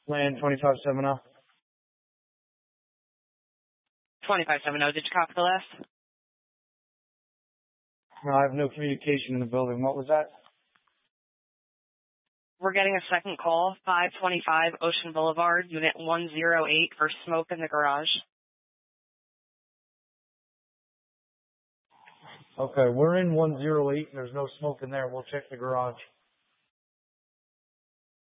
Land 2570. 2570. Did you copy the last? No, I have no communication in the building. What was that? We're getting a second call, 525 Ocean Boulevard, Unit 108 for smoke in the garage. Okay, we're in 108 and there's no smoke in there. We'll check the garage.